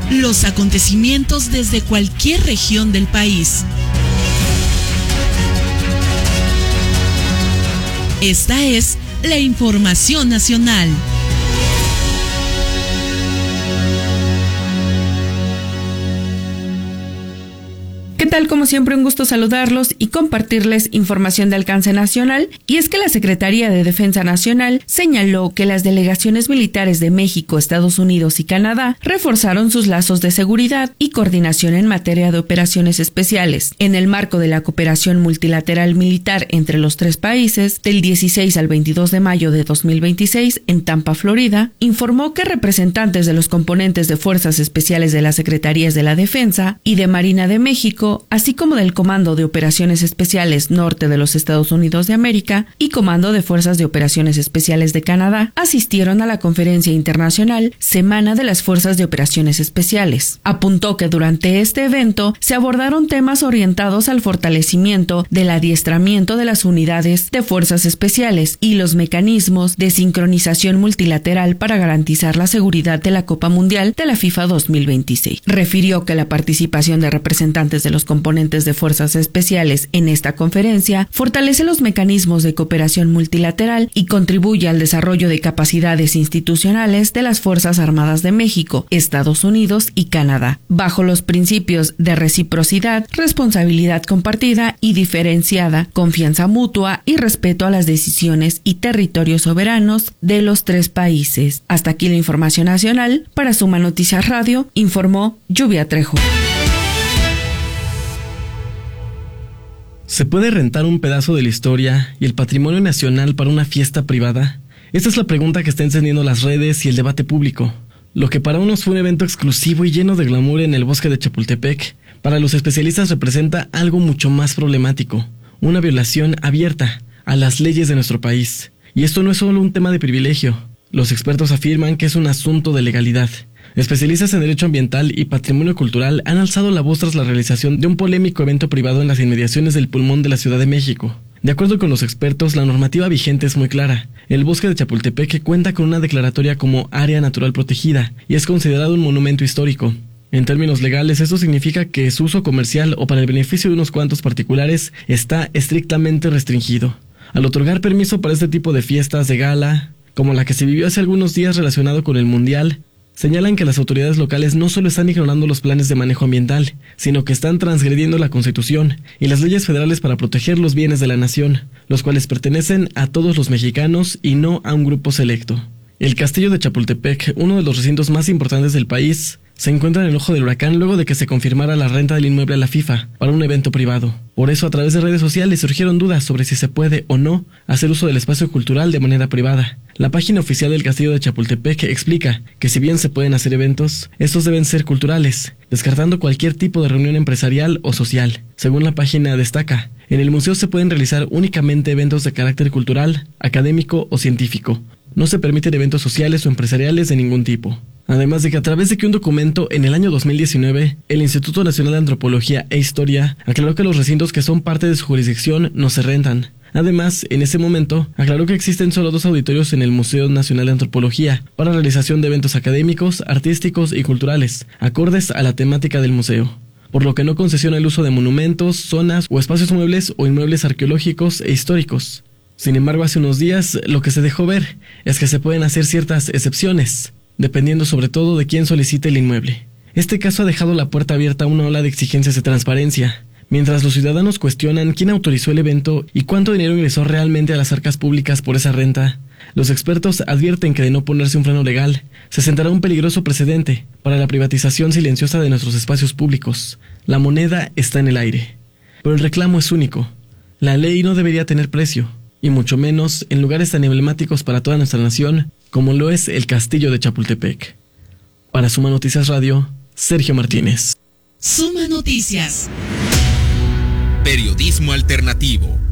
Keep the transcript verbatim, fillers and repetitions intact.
los acontecimientos desde cualquier región del país. Esta es la información nacional. ¿Qué tal? Como siempre, un gusto saludarlos y compartirles información de alcance nacional. Y es que la Secretaría de Defensa Nacional señaló que las delegaciones militares de México, Estados Unidos y Canadá reforzaron sus lazos de seguridad y coordinación en materia de operaciones especiales. En el marco de la cooperación multilateral militar entre los tres países, del dieciséis al veintidós de mayo de dos mil veintiséis, en Tampa, Florida, informó que representantes de los componentes de Fuerzas Especiales de las Secretarías de la Defensa y de Marina de México, así como del Comando de Operaciones Especiales Norte de los Estados Unidos de América y Comando de Fuerzas de Operaciones Especiales de Canadá, asistieron a la Conferencia Internacional Semana de las Fuerzas de Operaciones Especiales. Apuntó que durante este evento se abordaron temas orientados al fortalecimiento del adiestramiento de las unidades de fuerzas especiales y los mecanismos de sincronización multilateral para garantizar la seguridad de la Copa Mundial de la FIFA dos mil veintiséis. Refirió que la participación de representantes de los componentes de fuerzas especiales en esta conferencia fortalece los mecanismos de cooperación multilateral y contribuye al desarrollo de capacidades institucionales de las Fuerzas Armadas de México, Estados Unidos y Canadá, bajo los principios de reciprocidad, responsabilidad compartida y diferenciada, confianza mutua y respeto a las decisiones y territorios soberanos de los tres países. Hasta aquí la información nacional. Para Suma Noticias Radio, informó Lluvia Trejo. ¿Se puede rentar un pedazo de la historia y el patrimonio nacional para una fiesta privada? Esta es la pregunta que está encendiendo las redes y el debate público. Lo que para unos fue un evento exclusivo y lleno de glamour en el bosque de Chapultepec, para los especialistas representa algo mucho más problemático, una violación abierta a las leyes de nuestro país. Y esto no es solo un tema de privilegio. Los expertos afirman que es un asunto de legalidad. Especialistas en Derecho Ambiental y Patrimonio Cultural han alzado la voz tras la realización de un polémico evento privado en las inmediaciones del Pulmón de la Ciudad de México. De acuerdo con los expertos, la normativa vigente es muy clara. El bosque de Chapultepec cuenta con una declaratoria como área natural protegida y es considerado un monumento histórico. En términos legales, esto significa que su uso comercial o para el beneficio de unos cuantos particulares está estrictamente restringido. Al otorgar permiso para este tipo de fiestas de gala, como la que se vivió hace algunos días relacionado con el Mundial, señalan que las autoridades locales no solo están ignorando los planes de manejo ambiental, sino que están transgrediendo la Constitución y las leyes federales para proteger los bienes de la nación, los cuales pertenecen a todos los mexicanos y no a un grupo selecto. El castillo de Chapultepec, uno de los recintos más importantes del país, se encuentra en el ojo del huracán luego de que se confirmara la renta del inmueble a la FIFA para un evento privado. Por eso, a través de redes sociales surgieron dudas sobre si se puede o no hacer uso del espacio cultural de manera privada. La página oficial del Castillo de Chapultepec explica que si bien se pueden hacer eventos, estos deben ser culturales, descartando cualquier tipo de reunión empresarial o social. Según la página destaca, en el museo se pueden realizar únicamente eventos de carácter cultural, académico o científico. No se permiten eventos sociales o empresariales de ningún tipo. Además de que a través de que un documento en el año dos mil diecinueve, el Instituto Nacional de Antropología e Historia aclaró que los recintos que son parte de su jurisdicción no se rentan. Además, en ese momento, aclaró que existen solo dos auditorios en el Museo Nacional de Antropología para realización de eventos académicos, artísticos y culturales, acordes a la temática del museo, por lo que no concesiona el uso de monumentos, zonas o espacios muebles o inmuebles arqueológicos e históricos. Sin embargo, hace unos días, lo que se dejó ver es que se pueden hacer ciertas excepciones, dependiendo sobre todo de quién solicite el inmueble. Este caso ha dejado la puerta abierta a una ola de exigencias de transparencia, mientras los ciudadanos cuestionan quién autorizó el evento y cuánto dinero ingresó realmente a las arcas públicas por esa renta. Los expertos advierten que de no ponerse un freno legal, se sentará un peligroso precedente para la privatización silenciosa de nuestros espacios públicos. La moneda está en el aire, pero el reclamo es único. La ley no debería tener precio, y mucho menos en lugares tan emblemáticos para toda nuestra nación como lo es el Castillo de Chapultepec. Para Suma Noticias Radio, Sergio Martínez. Suma Noticias. Periodismo alternativo.